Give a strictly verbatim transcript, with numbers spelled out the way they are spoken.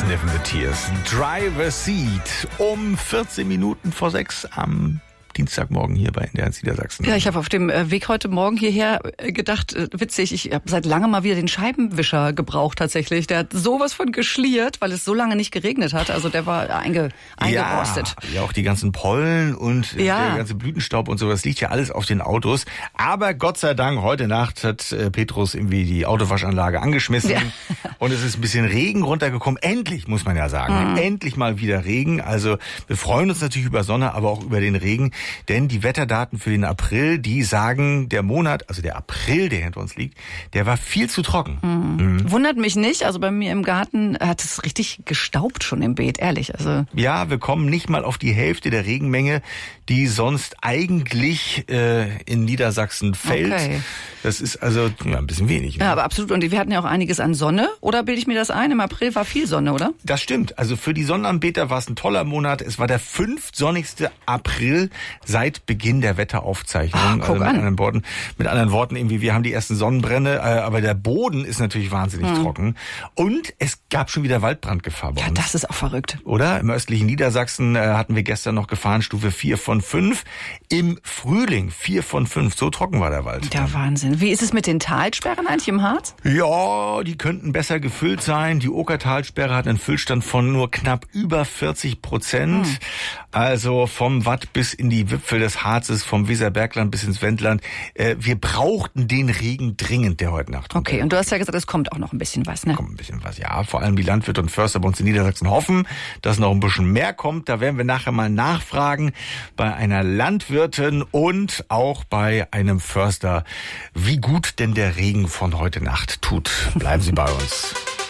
Sniffing the Tears. Driver's Seat um vierzehn Minuten vor sechs am Dienstagmorgen hier bei N D R eins Niedersachsen. Ja, ich habe auf dem Weg heute Morgen hierher gedacht, witzig, ich habe seit langem mal wieder den Scheibenwischer gebraucht tatsächlich. Der hat sowas von geschliert, weil es so lange nicht geregnet hat. Also der war einge, eingerostet. Ja, ja, auch die ganzen Pollen und ja. der ganze Blütenstaub und so, das liegt ja alles auf den Autos. Aber Gott sei Dank, heute Nacht hat äh, Petrus irgendwie die Autowaschanlage angeschmissen ja. und es ist ein bisschen Regen runtergekommen. Endlich, muss man ja sagen, mhm. endlich mal wieder Regen. Also wir freuen uns natürlich über Sonne, aber auch über den Regen. Denn die Wetterdaten für den April, die sagen, der Monat, also der April, der hinter uns liegt, der war viel zu trocken. Mhm. Mhm. Wundert mich nicht, also bei mir im Garten hat es richtig gestaubt schon im Beet, ehrlich. Also ja, wir kommen nicht mal auf die Hälfte der Regenmenge, die sonst eigentlich äh, in Niedersachsen fällt. Okay. Das ist also ja, ein bisschen wenig. Ne? Ja, aber absolut. Und wir hatten ja auch einiges an Sonne. Oder bilde ich mir das ein? Im April war viel Sonne, oder? Das stimmt. Also für die Sonnenanbeter war es ein toller Monat. Es war der fünftsonnigste April seit Beginn der Wetteraufzeichnung. Ach, guck also mit an. anderen Worten, mit anderen Worten irgendwie, wir haben die ersten Sonnenbrände, äh, aber der Boden ist natürlich wahnsinnig hm. trocken. Und es gab schon wieder Waldbrandgefahr bei ja, uns. Ja, das ist auch verrückt. Oder? Im östlichen Niedersachsen äh, hatten wir gestern noch Gefahrenstufe vier von fünf. Im Frühling vier von fünf. So trocken war der Wald. Der Wahnsinn. Wie ist es mit den Talsperren eigentlich im Harz? Ja, die könnten besser gefüllt sein. Die Okertalsperre hat einen Füllstand von nur knapp über vierzig Prozent. Hm. Also vom Watt bis in die Wipfel des Harzes, vom Weserbergland bis ins Wendland. Äh, wir brauchten den Regen dringend, der heute Nacht. Okay, und du hast ja gesagt, es kommt auch noch ein bisschen was, ne? Kommt ein bisschen was, ja. Vor allem die Landwirte und Förster bei uns in Niedersachsen hoffen, dass noch ein bisschen mehr kommt. Da werden wir nachher mal nachfragen bei einer Landwirtin und auch bei einem Förster, wie gut denn der Regen von heute Nacht tut. Bleiben Sie bei uns.